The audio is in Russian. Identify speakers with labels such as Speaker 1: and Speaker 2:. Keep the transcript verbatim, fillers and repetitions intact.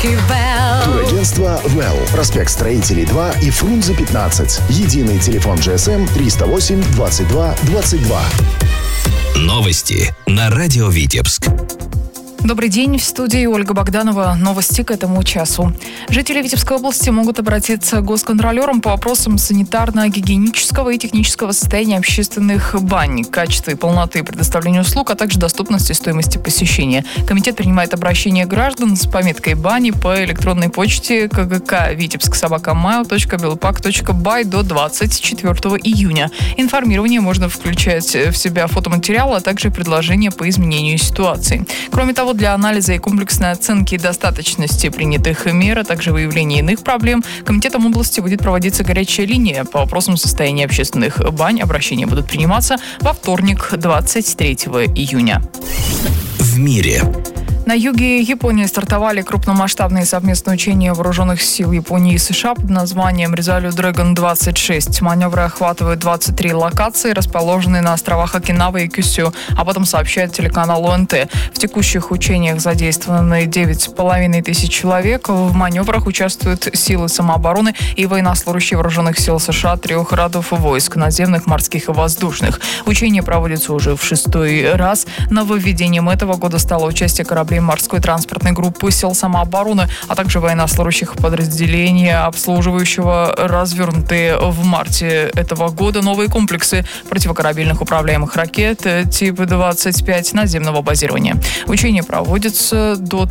Speaker 1: Турагентство «Вэлл». Проспект Строителей два и Фрунзе пятнадцать. Единый телефон джи эс эм триста восемь двадцать два двадцать два.
Speaker 2: Новости на радио Витебск.
Speaker 3: Добрый день, в студии Ольга Богданова. Новости к этому часу. Жители Витебской области могут обратиться к госконтролерам по вопросам санитарно-гигиенического и технического состояния общественных бань, качества и полноты предоставления услуг, а также доступности и стоимости посещения. Комитет принимает обращение граждан с пометкой бани по электронной почте ка гэ ка витебск собака mail точка белпак точка бай до двадцать четвёртого июня. Информирование можно включать в себя фотоматериалы, а также предложения по изменению ситуации. Кроме того, для анализа и комплексной оценки достаточности принятых мер, а также выявления иных проблем, Комитетом области будет проводиться горячая линия по вопросам состояния общественных бань. Обращения будут приниматься во вторник, двадцать третьего июня.
Speaker 2: В мире.
Speaker 3: На юге Японии стартовали крупномасштабные совместные учения вооруженных сил Японии и США под названием «Резолют Дрэгон двадцать шесть». Маневры охватывают двадцать три локации, расположенные на островах Окинава и Кюсю, об этом сообщает телеканал о эн тэ. В текущих учениях задействованы девять с половиной тысяч человек. В маневрах участвуют силы самообороны и военнослужащие вооруженных сил США трех родов войск – наземных, морских и воздушных. Учения проводятся уже в шестой раз. Нововведением этого года стало участие кораблей морской транспортной группы сил самообороны, а также военнослужащих подразделения, обслуживающего развернутые в марте этого года новые комплексы противокорабельных управляемых ракет типа двадцать пять наземного базирования. Учения проводятся до